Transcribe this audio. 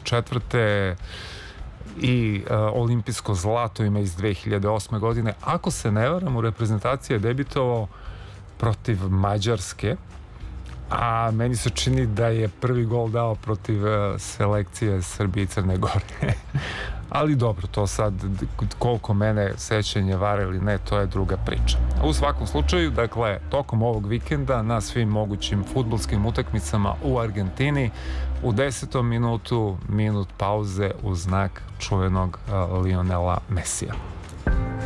2004. i olimpijsko zlato ima iz 2008. godine. Ako se ne varam, u reprezentaciji je debitovao protiv Mađarske, a meni se čini da je prvi gol dao protiv selekcije Srbije i Crne Gore. Ali dobro, to sad koliko mene sećanje vara ili ne, to je druga priča. U svakom slučaju, dakle, tokom ovog vikenda na svim mogućim fudbalskim utakmicama u Argentini u 10. minutu, minut pauze u znak čuvenog Lionela Mesija.